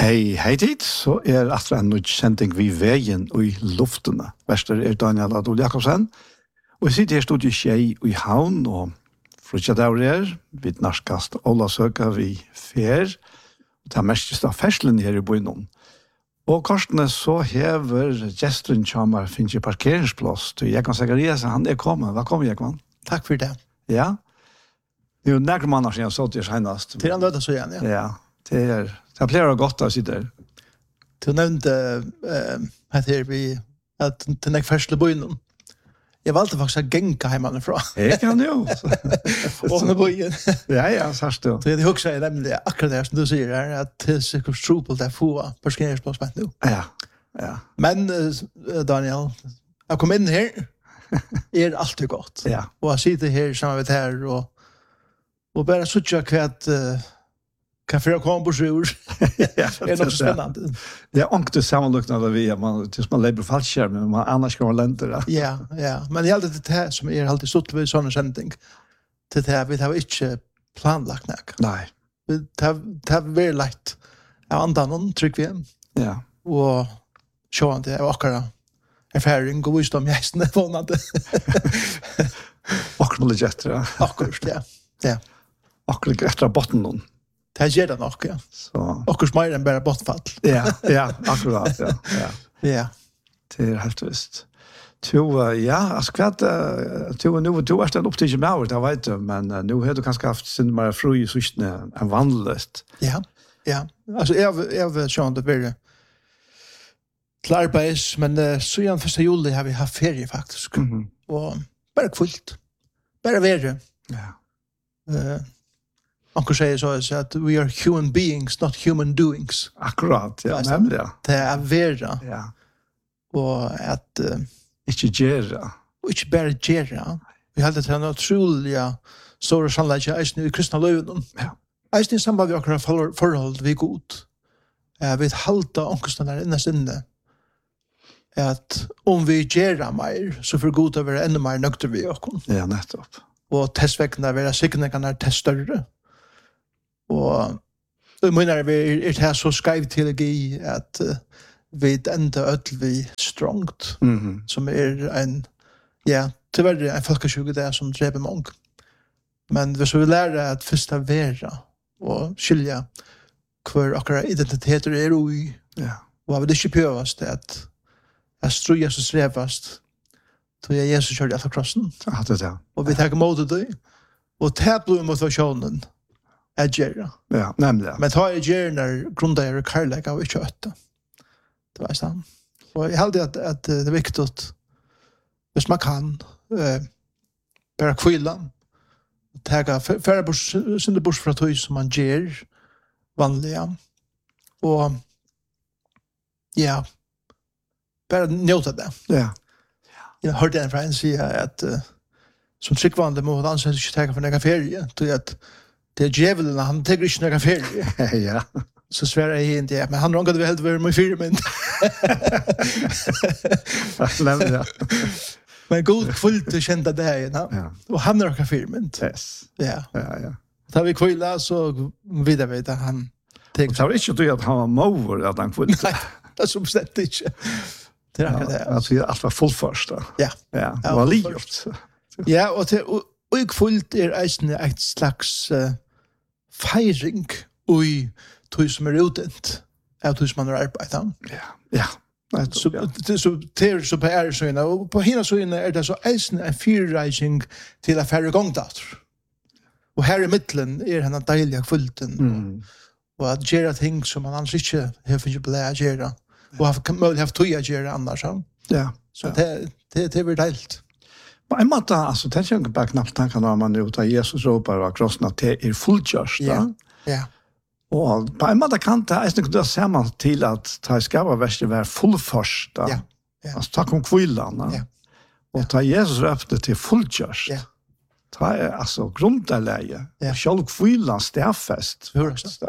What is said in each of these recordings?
Hei dit, så after en nødt sending vi veien og i luftene. Vester Daniel Adol Jakobsen. Og jeg sitter her stod i Skjei og i Havn, og frutja der vi narskast Ola Søka vi fer, og det mest av ferselen her i byen. Og korsene så hever gesten kommer finnes i parkeringsplass til Jekvann Zacharias, han kommet. Velkommen, Jekvann. Takk for det. Ja. Det jo nærmere mann siden så til senest. Til han døde så igjen, ja. Ja, det pleier å godt å sitte der. Du nevnte at her vi, at til nek fersle byen. Jeg valgte faktisk å genka hjemmefra. Jeg kan jo. Åpne byen. Ja, sørst du. Så jeg husker nemlig akkurat det som du sier her, at det er sikkert trupelt å få parkeringsplass med nå. Ja. Men, Daniel, jeg kom inn her, alltid godt. Ja. Og jeg sitter her sammen med her, og bare suttje hva for å komme på sjur. Det nok så spennende. Det ångte sammenluknet av vi, tills man lever fallskjerm, men man annars kan man lente det. Ja. Men det er alltid det som alltid stått ved sånne sending. Det vi har ikke planlagt nok. Nei. Det har vært lagt av andan trykk vi. Ja. Og sjåan det akkurat erfaring og visdom gjesten vånande. Akkurat litt etter, ja. Akkurat, ja. Akkurat etter botten noen. Det gjør det nok, ja. Så. Akkurat mer enn bare bottfall. Ja, akkurat, ja. Ja. Det helt visst. Ja, altså hva du den opptidget med over, det vet du, men nå har du kanskje haft sin mer fru i sysene enn vanligst. Ja. Altså, jeg vil sånn det være til arbeids, men så igjen 1. juli har vi haft ferie faktisk. Og bare kvult. Bare være. Ja. Anker sier så at we are human beings, not human doings. Akkurat, ja, nemlig, ja. Det er vera. Ja. Og at ikke gjøre. Og ikke bare gjøre. Vi hadde til en utrolig store sannleik i kristna løven. Ja. Eisen i samband med akkurat forhold vi god. Vi halta ångsten der innast inne. At om vi gjør mer, så får god å være enda mer nøkter vi åkken. Ja, nettopp. Og testvekkene være sikkerheten test større. Og jeg mener vi det så skrevet teologi at vi enda ødel vi strongt, som en, tyvärr en folkesjuke det som dreper mange. Men hvis vi lærer at først av vera og skilja hver akkurat identiteter i, og vi ikke prøvast at stru Jesus revast, så Jesus kjørte alt av krossen. Og vi tar imot det, og det blir motivasjonen er gjerne. Ja, nemlig. Men ta er gjerne grunneier og karlæg av ikke øtte. Det var sånn. Og jeg held at det er viktig at hvis man kan bare kvile ta færre bors fra tøy som man gjør vanlige og bare njøte det. Ja. Jeg hørte en fra en si at som tryggvanlig må han ansett ikke ta for nega ferie til at det djevelen, han tenker ikke noen ferie. Ja. Så sverre jeg inn det, men han rånget vi helt være med firmen. Ja. Men god kvult å kjenne det igjen, og han noen firmen. Yes. Ja. Da vi kvilla, så videre vi det han tenker. Det var ikke du at han var mover at han kvult. Nei, det er som slett ikke. Det er akkurat det. Altså, alt var fullførst da. Ja. Det var livet. Ja, og kvult eisen et slags feiring og tog som utdent av tog som man har arbeidet. Ja. Så det er så på æresøyene, og på henne søyene det så eisen en fyrreising til å færre gongdater. Og her i midtelen henne deilige kvulten, og at gjøre ting som man annars ikke har funnet på det å gjøre, og har mulig haft tog å gjøre annars. Ja. Så det er deilt. På en måte, altså, det er ikke bare knappt tanken når man ut av Jesus råper og krossen at det er fullkjørst. Ja. Og på en måte kan det kunne se man til at det skal være fullførst. Ja. Altså, ta kom kvillan. Og ta Jesus røpte til fullkjørst. Ja. Ta er altså grunderleie. Ja. Selv kvillan stedfest. Når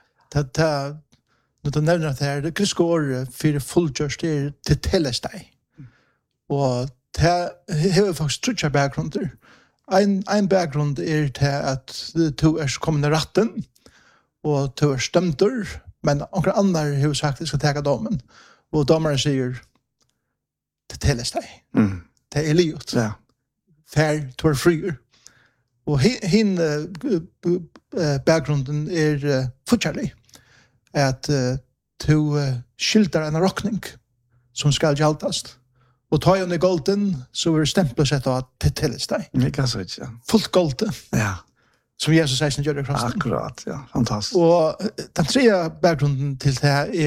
du nevner at det griske året for fullkjørst til telesteg. Og det har faktisk trutja bakgrunder. En bakgrund til at du er kommende ratten, og du er stemter, Men onkel annar har sagt att ska ta domen. Och domaren säger det tälles dig. Det är livet. Ja. Fär tor frier. Och hin bakgrunden är fortfarande att to skiltar en rockning som ska jaltast. Och tar jag ner golden så är det stämplat sett att det tälles dig. Det kan så inte. Fullt golden. Ja. Som Jesus säger gör det krossen. Akkurat, ja. Fantastiskt. Och den tredje bakgrunden till det här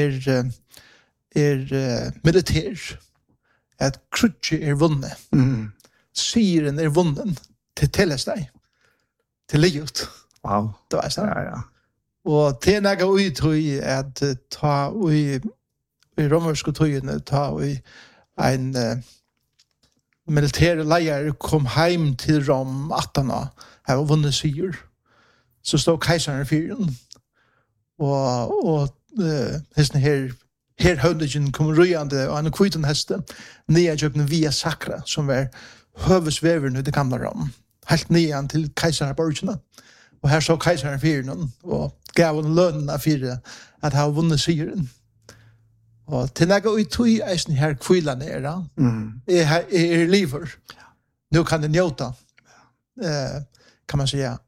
är militär. Att krutje är vunnet. Siren är vunnen till tälles dig. Till livet. Wow. Det var så. Ja. Och det är något uttryck att ta i romerska tøyene ta i en militär leier kom hem till Rom 18 år. Här var vunnit sigur. Så stod kejsaren i fyren. Och hesten her høvdingen kom røyande og en kviten heste ned kjøpne via Sakra, som var høvesveveren i det gamla Rom. Helt ned til kejsarborgene. Og her så kejsaren fyren og gav hon lønna for at ha vunnet sigeren. Og til nægge og i tog eisen her kvillan er liver. Nu kan det njóta, kan man säga,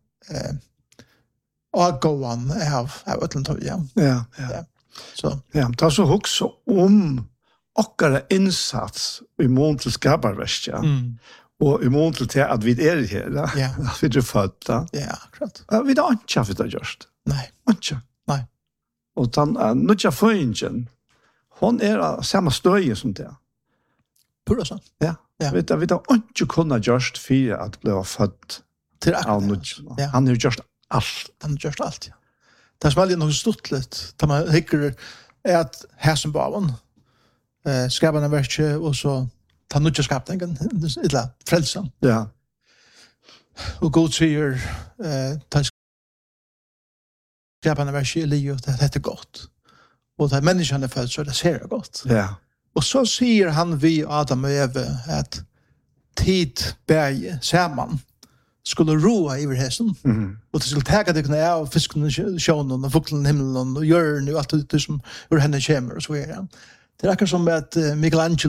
avgåan av ötlen ja. Ja. Så. Ja, ta så också om okkara insats i mån til skaparverkja. Og i mån til at vi er her, ja. At vi er fødda. Ja, akkurat. Vi er ikke for det gjørst. Nei. Ikke. Nei. Og den nødja føyingen, hon er av samme støye som det. Pura sånn. Ja. Ja. Vi har ikke kunnet gjørst for at bli født til av nødja. Ja. Han har gjørst alt. Han har gjørst alt, ja. Det som er noe stuttligt, da man hikker at hæsenbaven, skapene verkje, og så ta nødja skapningen, eller frelsen. Ja. Og God sier, ta skapene verkje i livet, det er godt. Og da menneskene er født, så det ser det godt. Ja. Og så sier han vi Adam og Eve at tid bæge sammen skulle roa iver hesten. Og det skulle tega det kunne av fisken, sjånen, og fuglen, himmelen, og hjørn, og alt det som ur henne kommer, og så er det. Det er akkurat som at Michelangelo